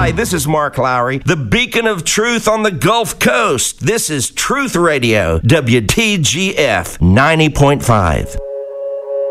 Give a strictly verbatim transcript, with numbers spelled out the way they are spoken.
Hi, this is Mark Lowry, the beacon of truth on the Gulf Coast. This is Truth Radio, W T G F ninety point five.